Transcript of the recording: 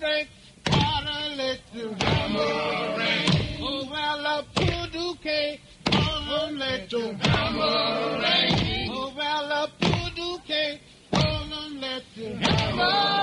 strength. Gotta let your hammer ring. Oh, well, a voodoo king. Gonna let your hammer ring. Oh, well, a voodoo king. Gonna let your hammer